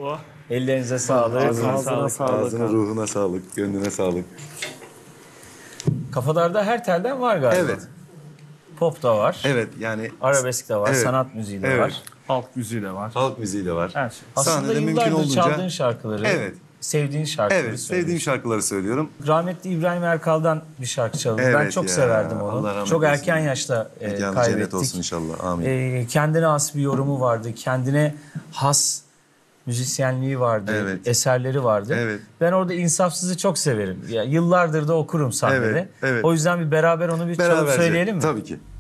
Oh. Ellerinize sağlık. Ağzına sağlık. Ağzına, ruhuna sağlık, gönlüne sağlık. Kafadar'da her telden var galiba. Evet. Pop da var. Evet yani Arabesk de var. Evet. Sanat müziği de Evet. var. Halk müziği de var. halk müziği de var. Her şey. Aslında Sahnede mümkün yıllardır olduğunca- çaldığın şarkıları, Evet. sevdiğin şarkıları Evet, sevdiğim söylüyorsun. şarkıları söylüyorum. Rahmetli İbrahim Erkal'dan bir şarkı çalındı. Ben Evet çok ya, severdim onu. Allah rahmet Çok eylesin. erken yaşta Mekanı cennet kaybettik. olsun inşallah. Amin. Kendine has bir yorumu vardı. Kendine has müzisyenliği vardı. Evet. Eserleri vardı. Evet. Ben orada İnsafsız'ı çok severim. Ya, yıllardır da okurum sahnede. Evet, evet. O yüzden bir beraber onu bir çalıp Beraberce. söyleyelim mi? Tabii ki.